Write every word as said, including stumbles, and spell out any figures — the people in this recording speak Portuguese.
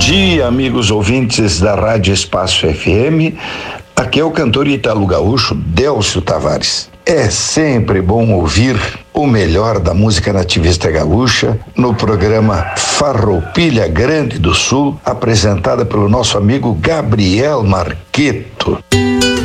dia, amigos ouvintes da Rádio Espaço F M. Aqui é o cantor italo-gaúcho Délcio Tavares. É sempre bom ouvir o melhor da música nativista gaúcha no programa Farroupilha Grande do Sul, apresentada pelo nosso amigo Gabriel Marqueto.